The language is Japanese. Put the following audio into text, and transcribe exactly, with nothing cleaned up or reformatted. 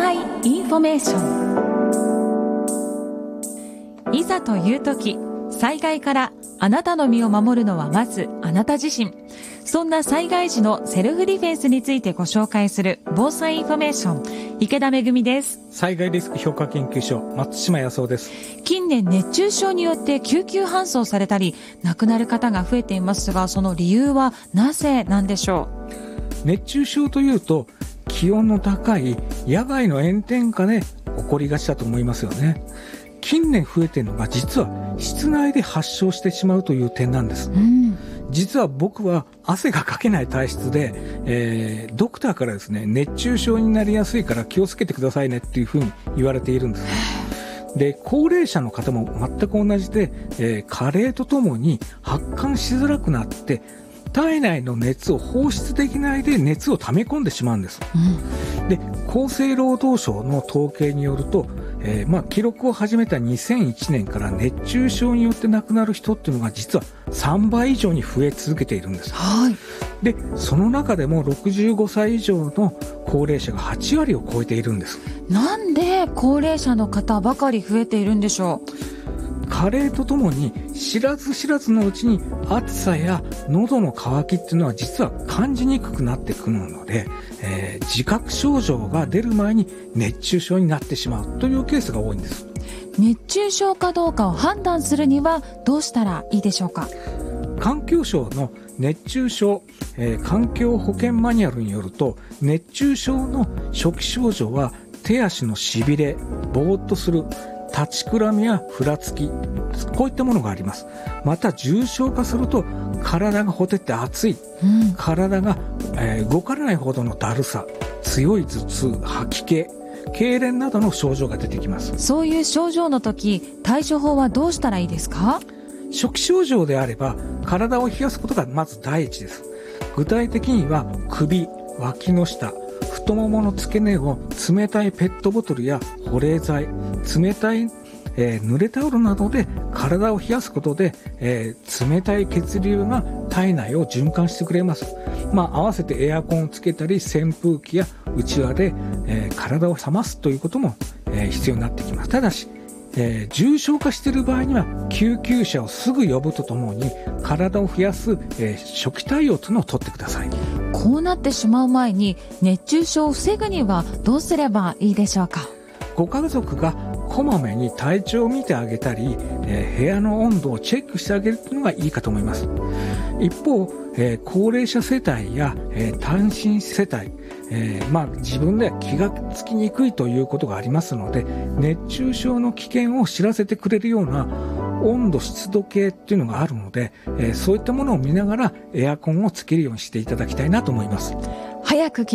災インフォメーション。いざという時、災害からあなたの身を守るのはまずあなた自身。そんな災害時のセルフディフェンスについてご紹介する防災インフォメーション、池田めぐみです。 災害リスク評価研究所、松島康夫です。 近年熱中症によって救急搬送されたり亡くなる方が増えていますが、その理由はなぜなんでしょう。熱中症というと気温の高い野外の炎天下で起こりがちだと思いますよね。近年増えているのが実は室内で発症してしまうという点なんです、うん、実は僕は汗がかけない体質で、えー、ドクターからですね、熱中症になりやすいから気をつけてくださいねっていうふうに言われているんですね。で、高齢者の方も全く同じで、えー、加齢とともに発汗しづらくなって体内の熱を放出できないで熱を溜め込んでしまうんです、うん、で、厚生労働省の統計によると、えーまあ、記録を始めたにせんいちねんから熱中症によって亡くなる人っていうのが実はさんばい以上に増え続けているんです、はい、でその中でもろくじゅうごさい以上の高齢者がはちわりを超えているんです。 なんで高齢者の方ばかり増えているんでしょう。 加齢とともに知らず知らずのうちに暑さや喉の渇きっていうのは実は感じにくくなってくるので、えー、自覚症状が出る前に熱中症になってしまうというケースが多いんです。 熱中症かどうかを判断するにはどうしたらいいでしょうか。 環境省の熱中症、えー、環境保険マニュアルによると、熱中症の初期症状は手足のしびれ、ぼーっとする、立ちくらみやふらつき、こういったものがあります。また重症化すると体がほてって熱い、うん、体が、えー、動かないほどのだるさ、強い頭痛、吐き気、痙攣などの症状が出てきます。 そういう症状の時、対処法はどうしたらいいですか。 初期症状であれば体を冷やすことがまず第一です。具体的には首、脇の下、太ももの付け根を冷たいペットボトルや保冷剤、冷たい、えー、濡れタオルなどで体を冷やすことで、えー、冷たい血流が体内を循環してくれます。まあ、合わせてエアコンをつけたり扇風機やうちわで、えー、体を冷ますということも、えー、必要になってきます。ただし、えー、重症化している場合には救急車をすぐ呼ぶとともに体を冷やす、えー、初期対応というのを取ってください。 こうなってしまう前に熱中症を防ぐにはどうすればいいでしょうか。 ご家族がこまめに体調を見てあげたり、えー、部屋の温度をチェックしてあげるというのがいいかと思います。一方、えー、高齢者世帯や、えー、単身世帯、えーまあ、自分では気がつきにくいということがありますので、熱中症の危険を知らせてくれるような温度湿度計っていうのがあるので、えー、そういったものを見ながらエアコンをつけるようにしていただきたいなと思います。 早く